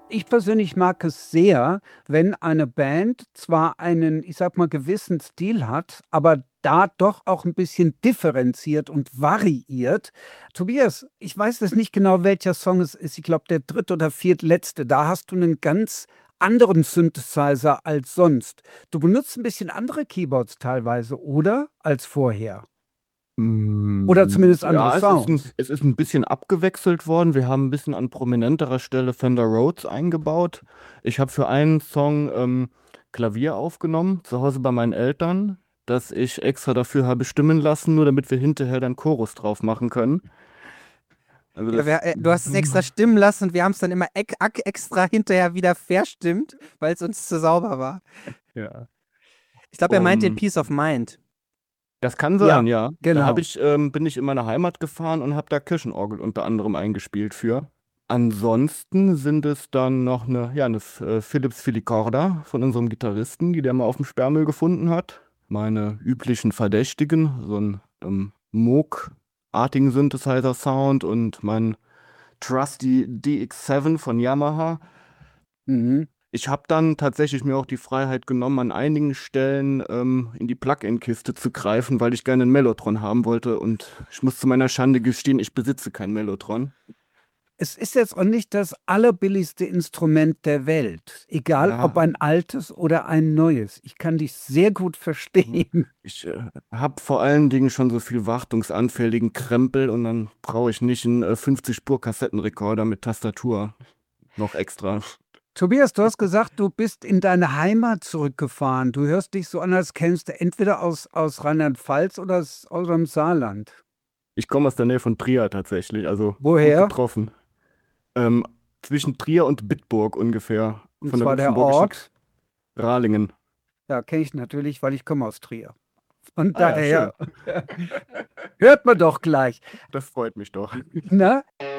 Ich persönlich mag es sehr, wenn eine Band zwar einen, ich sag mal, gewissen Stil hat, aber da doch auch ein bisschen differenziert und variiert. Tobias, ich weiß jetzt nicht genau, welcher Song es ist. Ich glaube, der dritte oder viertletzte. Da hast du einen ganz anderen Synthesizer als sonst. Du benutzt ein bisschen andere Keyboards teilweise, oder? Als vorher. Oder zumindest andere Ja, Sounds. es ist ein bisschen abgewechselt worden. Wir haben ein bisschen an prominenterer Stelle Fender Rhodes eingebaut. Ich habe für einen Song Klavier aufgenommen, zu Hause bei meinen Eltern, das ich extra dafür habe stimmen lassen, nur damit wir hinterher dann Chorus drauf machen können. Also Ja, das, du hast es extra stimmen lassen und wir haben es dann immer extra hinterher wieder verstimmt, weil es uns zu sauber war. ja. Ich glaube, er meint den Um, Peace of Mind. Das kann Ja, sein, ja. genau. Bin ich in meine Heimat gefahren und habe da Kirchenorgel unter anderem eingespielt für. Ansonsten sind es dann noch eine Philips Filicorda von unserem Gitarristen, die der mal auf dem Sperrmüll gefunden hat. Meine üblichen Verdächtigen, so ein Moog-artigen Synthesizer-Sound und mein Trusty DX7 von Yamaha. Mhm. Ich habe dann tatsächlich mir auch die Freiheit genommen, an einigen Stellen in die Plug-in-Kiste zu greifen, weil ich gerne einen Mellotron haben wollte. Und ich muss zu meiner Schande gestehen, ich besitze kein Mellotron. Es ist jetzt auch nicht das allerbilligste Instrument der Welt, egal ob Ja, ein altes oder ein neues. Ich kann dich sehr gut verstehen. ich habe vor allen Dingen schon so viel wartungsanfälligen Krempel und dann brauche ich nicht einen 50-Spur-Kassettenrekorder mit Tastatur noch extra. Tobias, du hast gesagt, du bist in deine Heimat zurückgefahren. Du hörst dich so an, als kämst du entweder aus Rheinland-Pfalz oder aus dem Saarland. Ich komme aus der Nähe von Trier tatsächlich, also gut Woher? getroffen. Ähm, Zwischen Trier und Bitburg ungefähr, Und von der zwar der luxemburgischen Ort. Ralingen. Ja, kenne ich natürlich, weil ich komme aus Trier. Von Ah ja, daher schön. hört man doch gleich. Das freut mich doch. Ne?